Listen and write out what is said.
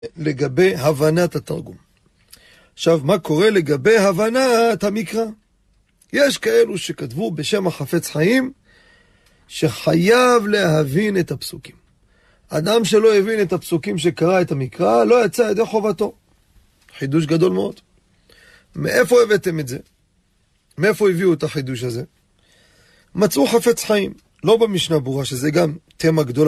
לגבי הבנת התרגום. עכשיו, מה קורה לגבי הבנת המקרא? יש כאלו שכתבו בשם החפץ חיים, שחייב להבין את הפסוקים. אדם שלא הבין את הפסוקים שקרא את המקרא, לא יצא ידי חובתו. חידוש גדול מאוד. מאיפה הבאתם את זה? מאיפה הביאו את החידוש הזה? מצאו חפץ חיים, לא במשנה ברורה, שזה גם תמה גדולה.